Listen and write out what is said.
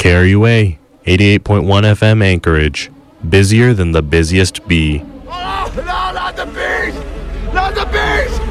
KRUA, 88.1 FM Anchorage. Busier than the busiest bee. Oh, no, not the bees! Not the bees!